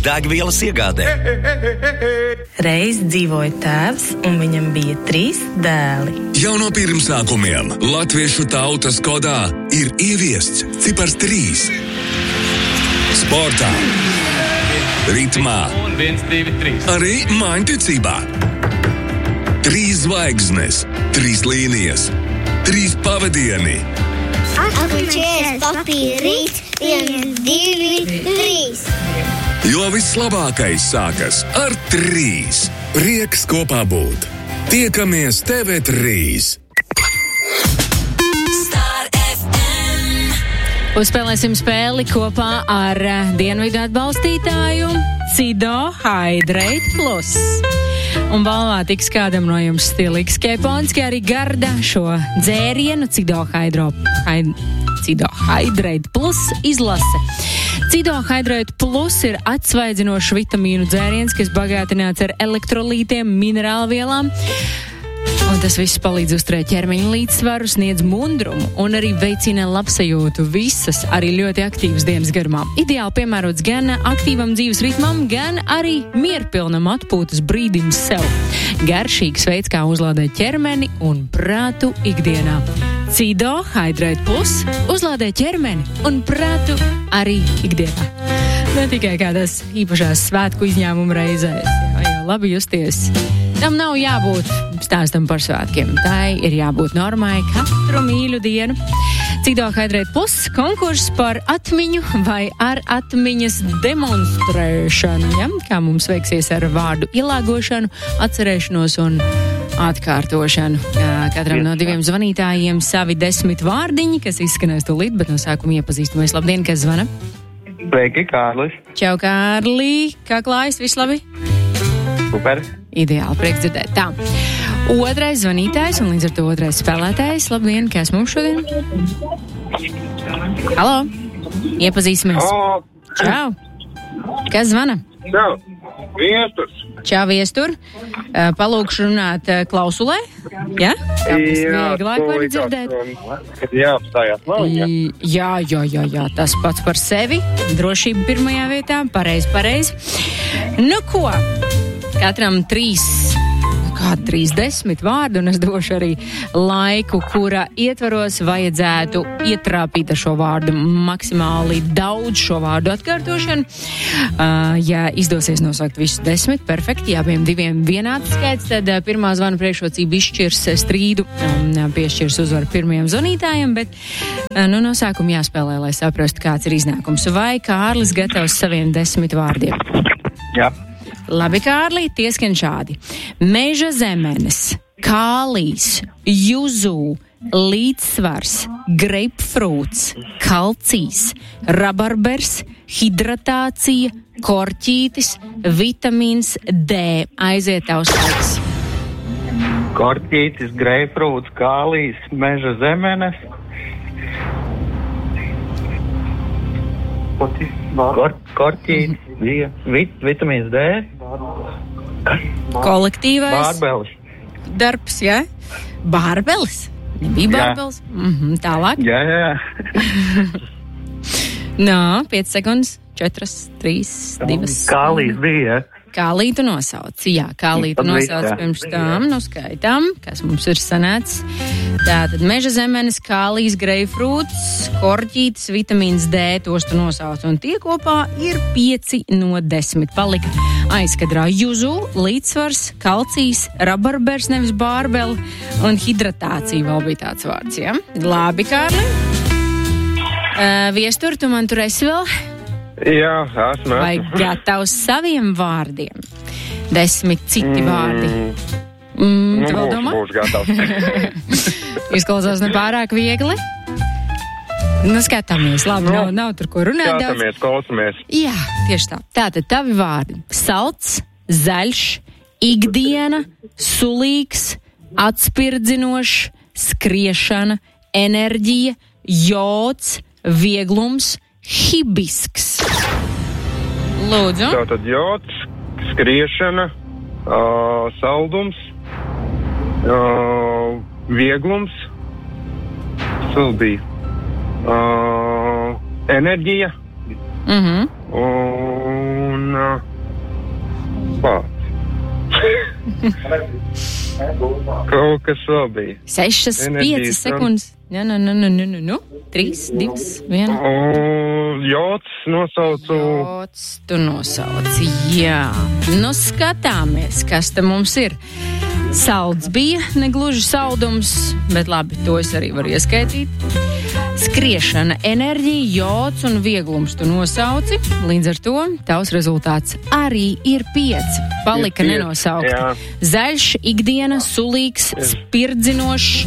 degvielas iegādē. Reiz dzīvoja tēvs, un viņam bija 3 dēli. Jau no pirmsākumiem latviešu tautas kodā ir ieviests cipars 3. Sportā, ritmā un 1, 2, 3. Arī mājticībā. 3 zvaigznes, 3 līnijas, 3 pavadieni. Atpūčies papīrīt, 1, 2, 3. Jo vislabākais sākas ar 3. Prieks kopā būt. Tiekamies TV3. Uzspēlēsim spēli kopā ar dienvidu atbalstītāju Cido Hydrate Plus. Un balvā tiks kādam no jums stilīgs kepons, kā arī garda šo dzērienu Cido Hydrate Plus izlase. Cido Hydrate Plus ir atsvaidzinošs vitamīnu dzēriens, kas bagātināts ar elektrolītiem, minerālvielām. Un tas viss palīdz uzturēt ķermeņa līdzsvaru, sniedz mundrumu un arī veicina labsajūtu visas, arī ļoti aktīvas dienas garumā. Ideāli piemērots gan aktīvam dzīves ritmam, gan arī mierpilnam atpūtas brīdim sev. Garšīgs veids, kā uzlādēt ķermeni un prātu ikdienā. Cido Hydrate Plus uzlādē ķermeni un prātu arī ikdienā. Ne tikai kādās īpašās svētku izņēmuma reizēs, jo labi justies. Tam nav jābūt stāstam par svētkiem. Tai ir jābūt normai katru mīļu dienu. Cido Hydrate Plus konkurss par atmiņu vai ar atmiņas demonstrēšanu, ja? Kā mums veiksies ar vārdu ielāgošanu, atcerēšanos un atkārtošanu. Katram no 2 zvanītājiem savi 10 vārdiņi, kas izskanēs tūlīt, bet no sākuma iepazīstamies. Labdien, kas zvana? Sveiki, Kārlis. Čau, Kārli. Kā klājas? Viss labi? Super. Ideāli, prieks dzirdēt. Tā. 2. zvanītājs un līdz ar to 2. spēlētājs. Labdien, kas mums šodien? Halo. Iepazīsimies. Čau. Kas zvana? Čau. Viesturs. Čau, Viestur. Palūkšu runāt klausulē. Ja? Kā mēs vieglāk var dzirdēt? Jāapstājās nav, ja? Jā. Tas pats par sevi. Drošība pirmajā vietā. Pareizi. Nu ko? Katram 30 vārdu, un es došu arī laiku, kura ietvaros vajadzētu ietrāpīt ar šo vārdu maksimāli daudz šo vārdu atkārtošanu. Ja izdosies nosaukt visus 10, perfekti, ja abiem 2 vienāds skaits, tad pirmā zvana priekšrocība izšķirs strīdu un piešķirs uzvaru pirmajam zvanītājam, bet no sākuma jāspēlē, lai saprastu, kāds ir iznākums. Vai Kārlis gatavs saviem 10 vārdiem? Jā. Labi, Kārli, tieskan šādi. Meža zemenes, kālijs, juzu, līdzsvars, greipfrūts, kalcijs, rabarbers, hidratācija, korķītis, vitamīns D. Aiziet tavs laiks. Korķītis, greipfrūts, kālijs, meža zemenes. Korķītis, vitamīns D. Kolektīvais Bārbelis. darbs, ja? Bārbelis? Nebija bārbelis? Tālāk. Jā. No, 5 sekundes. 4, 3, 2. Kālijs bija. Kālītu nosauc. Jā, kālītu nosauc pirms tam. Nu, skaitām, kas mums ir sanācis. Tātad meža zemenes, kālijs, greipfrūts, korķītis, vitamīns D, tos tu nosauc. Un tie kopā ir 5 no 10. Palika aizkadrā juzu, līdzsvars, kalcijs, rabarbers, nevis bārbeli, un hidratācija vēl bija tāds vārds, ja? Labi, Kārli. Viestur, tu man tur esi vēl? Jā, esmu. Vai gatavs saviem vārdiem? 10 citi vārdi. Tu vēl domā? Būšu gatavs. Izklausās nepārāk viegli. Nu, skatāmies. Labi, nav tur ko runāt daudz. Klausamies. Jā, tieši tā. Tātad tavi vārdi. Salds, zaļš, ikdiena, sulīgs, atspirdzinošs, skriešana, enerģija, jods, vieglums, hibisks. Lūdzu. Tātad jods, skriešana, saldums, vieglums, sildīja, enerģija, un un vārds. Kaut kas vēl bija. 6, 5 sekundes. Nu. 3, 2, 1. Jods nosaucu. Jods tu nosauci, jā. Nu, skatāmies, kas te mums ir. Salds bija, negluži saldums, bet labi, to es arī varu ieskaitīt. Skriešana, enerģija, jods un vieglums tu nosauci. Līdz ar to tavs rezultāts arī ir 5. Palika Ir 5, nenosaukti. jā. Zaļš, ikdiena, sulīgs, spirdzinošs,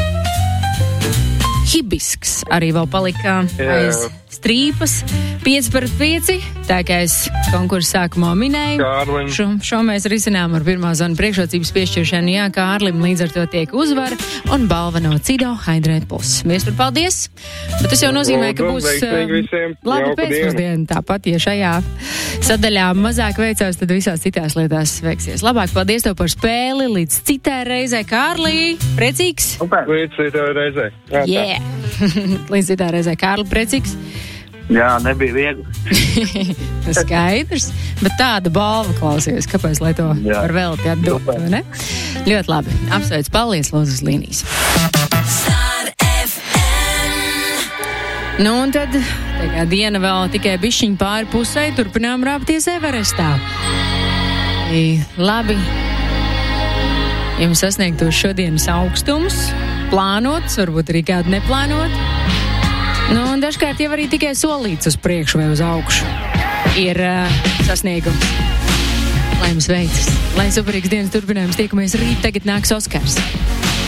hibisks arī vēl palika aiz strīpas. 5/5, tā kā es konkursu sākumā minēju. Kārlim. Šo mēs risinām ar pirmā zvana priekšrocības piešķiršanu. Jā, Kārlim līdz ar to tiek uzvara un balva no Cido Hydrate Plus. Viestur, paldies! Bet tas jau nozīmē, ka būs laba pēcpusdiena. Tāpat, ja šajā sadaļā mazāk veicās, tad visās citās lietās veiksies labāk. Paldies tev par spēli. Līdz citai reizei, Kārli! Priecīgs! Līdz citai reizei. Yeah! Līdz citai reizei, Kārli, priecīgs! Jā, nebija viegli. Skaidrs, bet tāda balva klausies, kāpēc, lai to var velti atdot, vai ne? Ļoti labi, apsveic, paldies, lūdzu uz līnijas. Nu un tad, tā kā diena vēl tikai bišķiņ pāri pusē, turpinām rāpties Everestā. Labi, jums sasniegtos šodienas augstums, plānots, varbūt arī kādu neplānot. Nu, un dažkārt jau arī tikai solīts uz priekšu vai uz augšu ir sasniegums. Lai jums veicas. Lai superīgs dienas turpinājums, tiekamies rīt, tagad nāks Oskars.